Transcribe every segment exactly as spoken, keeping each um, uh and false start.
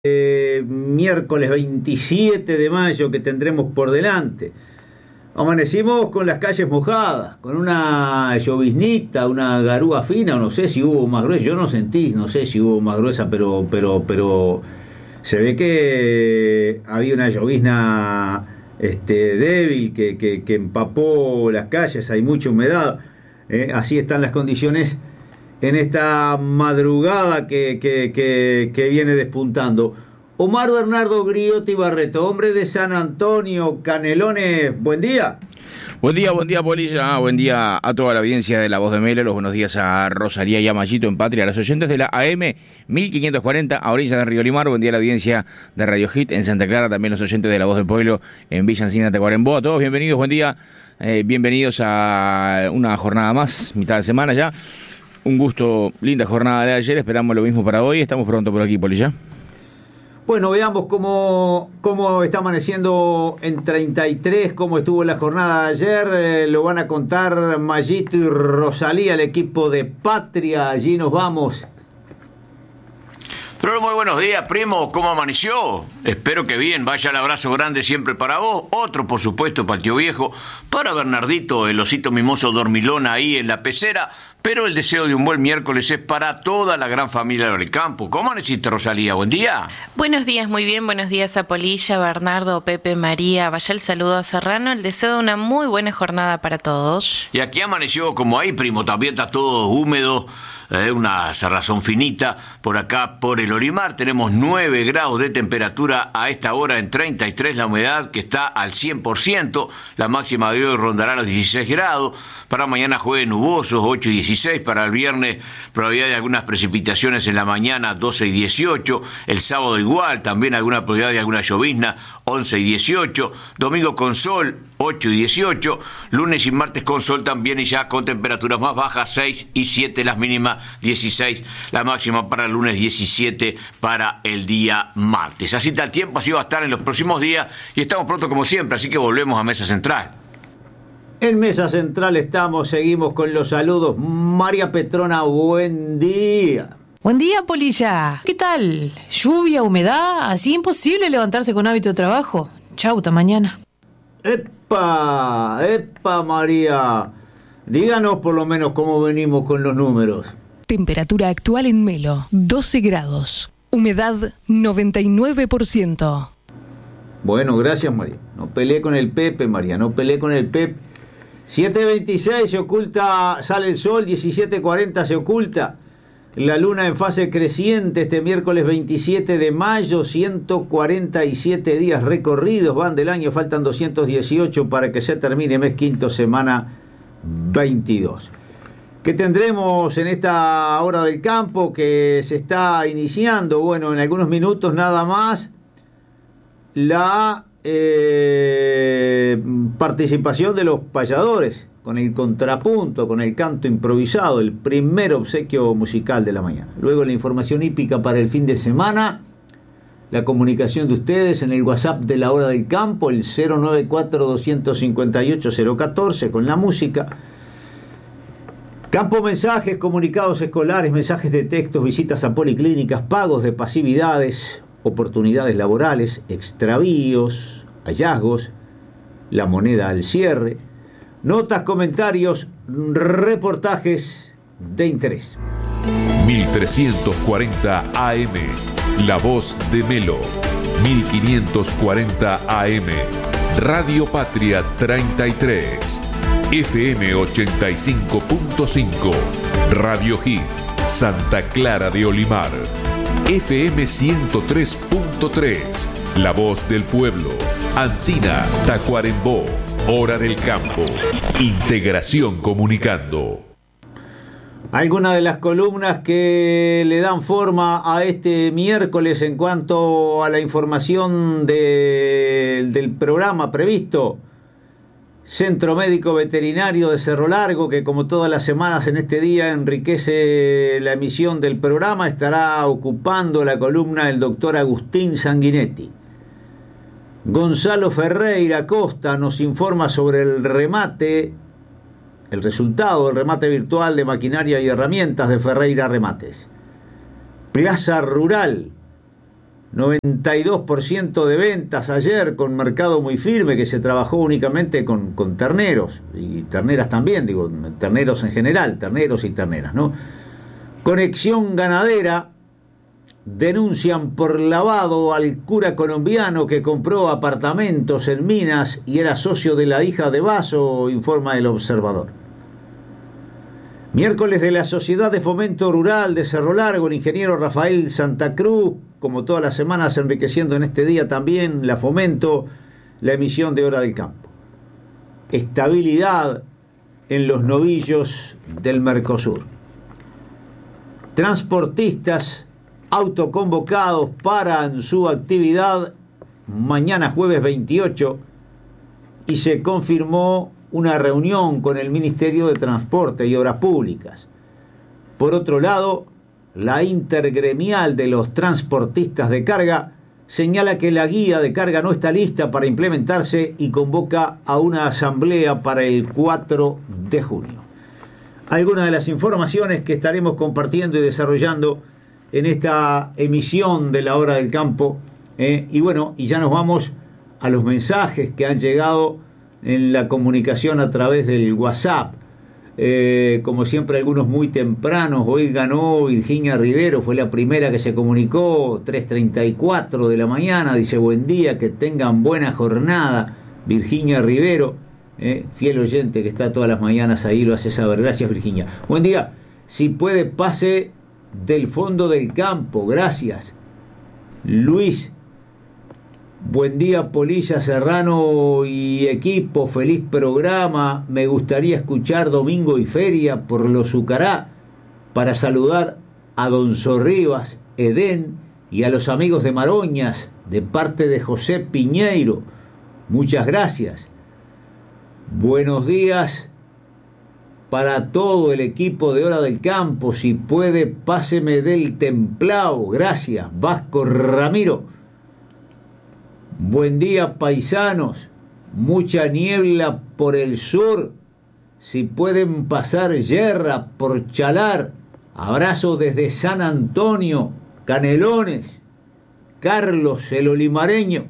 Eh, miércoles veintisiete de mayo que tendremos por delante. Amanecimos con las calles mojadas, con una lloviznita, una garúa fina, no sé si hubo más gruesa, yo no sentí, no sé si hubo más gruesa, pero, pero, pero se ve que había una llovizna este, débil que, que, que empapó las calles, hay mucha humedad, eh, así están las condiciones en esta madrugada que, que, que, que viene despuntando. Omar Bernardo Griotti Barreto, hombre de San Antonio, Canelones, buen día. Buen día, buen día, Polilla, buen día a toda la audiencia de La Voz de Melo, los buenos días a Rosalía y a Mayito en Patria, a los oyentes de la A M mil quinientos cuarenta a orillas de Río Limar, buen día a la audiencia de Radio Hit en Santa Clara, también los oyentes de La Voz del Pueblo en Villa Encina, Tacuarembó, a todos bienvenidos, buen día, eh, bienvenidos a una jornada más, mitad de semana ya. Un gusto, linda jornada de ayer, esperamos lo mismo para hoy, estamos pronto por aquí, Polilla. Bueno, veamos cómo, cómo está amaneciendo en treinta y tres, cómo estuvo la jornada de ayer, eh, lo van a contar Mayito y Rosalía, el equipo de Patria, allí nos vamos. Pero muy buenos días, primo, ¿cómo amaneció? Espero que bien, vaya el abrazo grande siempre para vos, otro por supuesto para el tío viejo, para Bernardito, el osito mimoso dormilón ahí en la pecera, pero el deseo de un buen miércoles es para toda la gran familia del campo. ¿Cómo amaneciste, Rosalía? Buen día. Buenos días, muy bien, buenos días a Polilla, Bernardo, Pepe, María, vaya el saludo a Serrano, el deseo de una muy buena jornada para todos. Y aquí amaneció como ahí, primo, también está todo húmedo. Eh, una cerrazón finita por acá por el Olimar, tenemos nueve grados de temperatura a esta hora en treinta y tres, la humedad que está al cien por ciento, la máxima de hoy rondará los dieciséis grados, para mañana jueves nubosos, ocho y dieciséis, para el viernes probabilidad de algunas precipitaciones en la mañana, doce y dieciocho, el sábado igual, también alguna probabilidad de alguna llovizna, once y dieciocho, domingo con sol, ocho y dieciocho, lunes y martes con sol también y ya con temperaturas más bajas, seis y siete las mínimas, dieciséis la máxima para el lunes, diecisiete para el día martes. Así está el tiempo, así va a estar en los próximos días y estamos pronto como siempre, así que volvemos a Mesa Central. En Mesa Central estamos, seguimos con los saludos. María Petrona, buen día. Buen día, Polilla. ¿Qué tal? Lluvia, humedad, así imposible levantarse con hábito de trabajo. Chau, hasta mañana. ¡Epa! ¡Epa, María! Díganos por lo menos cómo venimos con los números. Temperatura actual en Melo, doce grados. Humedad, noventa y nueve por ciento. Bueno, gracias, María. No peleé con el Pepe, María, no peleé con el Pepe. siete veintiséis se oculta, sale el sol, diecisiete cuarenta se oculta. La luna en fase creciente este miércoles veintisiete de mayo, ciento cuarenta y siete días recorridos van del año, faltan doscientos dieciocho para que se termine mes quinto, semana veintidós. ¿Qué tendremos en esta hora del campo que se está iniciando? Bueno, en algunos minutos nada más la eh, participación de los payadores con el contrapunto, con el canto improvisado, el primer obsequio musical de la mañana. Luego la información hípica para el fin de semana, la comunicación de ustedes en el WhatsApp de la hora del campo, el cero nueve cuatro, dos cinco ocho, cero uno cuatro, con la música. Campo mensajes, comunicados escolares, mensajes de textos, visitas a policlínicas, pagos de pasividades, oportunidades laborales, extravíos, hallazgos, la moneda al cierre, notas, comentarios, reportajes de interés. mil trescientos cuarenta A M, La Voz de Melo. mil quinientos cuarenta A M, Radio Patria treinta y tres. F M ochenta y cinco punto cinco, Radio Hit, Santa Clara de Olimar. F M ciento tres punto tres, La Voz del Pueblo, Ancina, Tacuarembó. Hora del Campo. Integración Comunicando. Algunas de las columnas que le dan forma a este miércoles en cuanto a la información de, del programa previsto. Centro Médico Veterinario de Cerro Largo, que como todas las semanas en este día enriquece la emisión del programa, estará ocupando la columna del doctor Agustín Sanguinetti. Gonzalo Ferreira Costa nos informa sobre el remate, el resultado del remate virtual de maquinaria y herramientas de Ferreira Remates. Plaza Rural, noventa y dos por ciento de ventas ayer, con mercado muy firme, que se trabajó únicamente con, con terneros y terneras también, digo, terneros en general, terneros y terneras, ¿no? Conexión Ganadera: denuncian por lavado al cura colombiano que compró apartamentos en Minas y era socio de la hija de Basso, informa El Observador. Miércoles de la Sociedad de Fomento Rural de Cerro Largo, el ingeniero Rafael Santa Cruz, como todas las semanas, enriqueciendo en este día también la Fomento, la emisión de Hora del Campo. Estabilidad en los novillos del Mercosur. Transportistas autoconvocados paran su actividad mañana jueves veintiocho y se confirmó una reunión con el Ministerio de Transporte y Obras Públicas. Por otro lado, la intergremial de los transportistas de carga señala que la guía de carga no está lista para implementarse y convoca a una asamblea para el cuatro de junio. Algunas de las informaciones que estaremos compartiendo y desarrollando en esta emisión de la Hora del Campo. Eh, y bueno, y ya nos vamos a los mensajes que han llegado en la comunicación a través del WhatsApp. Eh, como siempre, algunos muy tempranos. Hoy ganó Virginia Rivero, fue la primera que se comunicó, tres treinta y cuatro de la mañana. Dice: buen día, que tengan buena jornada. Virginia Rivero, eh, fiel oyente que está todas las mañanas ahí, lo hace saber. Gracias, Virginia. Buen día. Si puede, pase del fondo del campo. Gracias. Luis: buen día, Polilla, Serrano y equipo, feliz programa. Me gustaría escuchar Domingo y Feria por los Zucará para saludar a Don Sorribas, Edén y a los amigos de Maroñas de parte de José Piñeiro. Muchas gracias. Buenos días para todo el equipo de Hora del Campo. Si puede, páseme del templado. Gracias, Vasco Ramiro. Buen día, paisanos. Mucha niebla por el sur. Si pueden pasar yerra por Chalar. Abrazo desde San Antonio, Canelones. Carlos, el olimareño.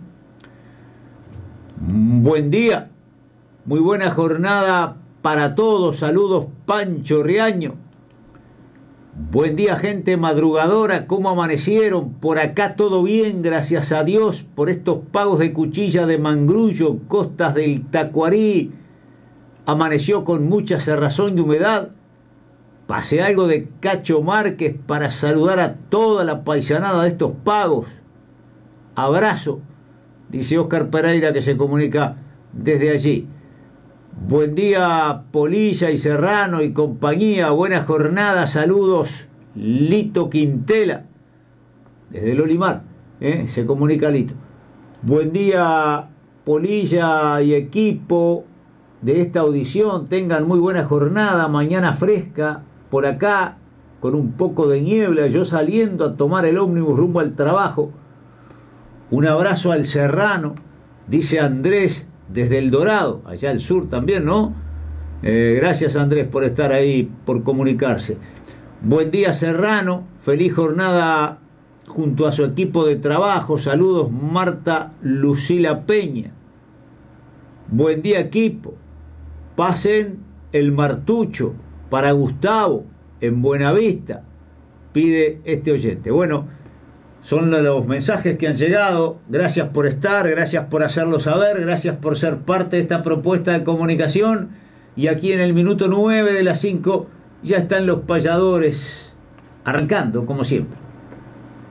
Buen día. Muy buena jornada para todos. Saludos, Pancho Riaño. Buen día, gente madrugadora. ¿Cómo amanecieron? Por acá todo bien, gracias a Dios, por estos pagos de Cuchilla de Mangrullo, costas del Tacuarí. Amaneció con mucha cerrazón y humedad. Pasé algo de Cacho Márquez para saludar a toda la paisanada de estos pagos. Abrazo, dice Óscar Pereira, que se comunica desde allí. Buen día, Polilla y Serrano y compañía. Buena jornada. Saludos, Lito Quintela, desde el Olimar. ¿eh? Se comunica Lito. Buen día, Polilla y equipo de esta audición. Tengan muy buena jornada. Mañana fresca por acá, con un poco de niebla. Yo saliendo a tomar el ómnibus rumbo al trabajo. Un abrazo al Serrano, dice Andrés, desde El Dorado, allá al sur también, ¿no? Eh, gracias, Andrés, por estar ahí, por comunicarse. Buen día, Serrano. Feliz jornada junto a su equipo de trabajo. Saludos, Marta Lucila Peña. Buen día, equipo. Pasen el martucho para Gustavo en Buenavista, pide este oyente. Bueno, son los mensajes que han llegado. Gracias por estar, gracias por hacerlo saber, gracias por ser parte de esta propuesta de comunicación. Y aquí en el minuto nueve de las cinco ya están los payadores arrancando, como siempre.